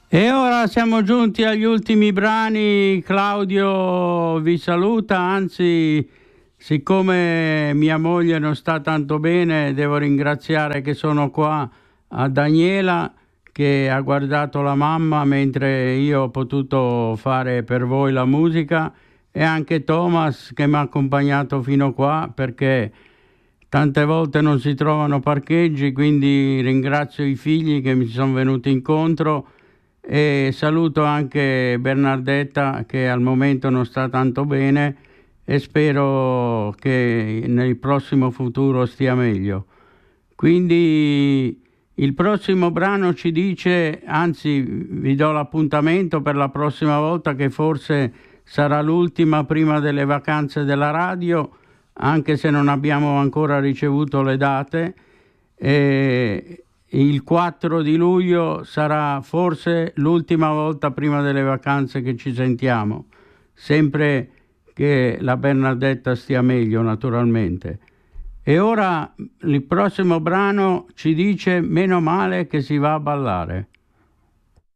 E ora siamo giunti agli ultimi brani. Claudio vi saluta, anzi, siccome mia moglie non sta tanto bene, devo ringraziare che sono qua a Daniela che ha guardato la mamma mentre io ho potuto fare per voi la musica, e anche Thomas che mi ha accompagnato fino qua perché tante volte non si trovano parcheggi, quindi ringrazio i figli che mi sono venuti incontro. E saluto anche Bernardetta che al momento non sta tanto bene e spero che nel prossimo futuro stia meglio. Quindi il prossimo brano ci dice, anzi vi do l'appuntamento per la prossima volta che forse sarà l'ultima prima delle vacanze della radio, anche se non abbiamo ancora ricevuto le date. E il 4 di luglio sarà forse l'ultima volta prima delle vacanze che ci sentiamo, sempre che la Bernardetta stia meglio naturalmente. E ora il prossimo brano ci dice meno male che si va a ballare.